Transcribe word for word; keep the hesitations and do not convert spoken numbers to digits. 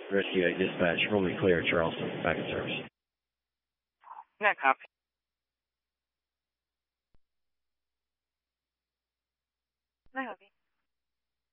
Rescue eight dispatch, roll me clear, Charleston, back in service. Yeah, copy.